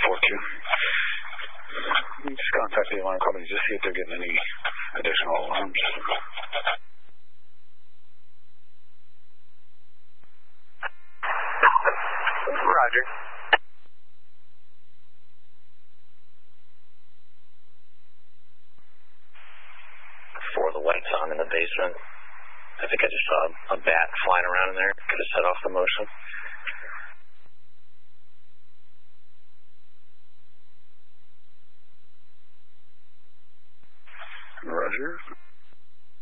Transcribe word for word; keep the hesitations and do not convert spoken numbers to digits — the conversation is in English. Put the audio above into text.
four two. Just contact the alarm company, just see if they're getting any additional alarms. Roger. For the white song in the basement, I think I just saw a bat flying around in there. Could have set off the motion. Roger.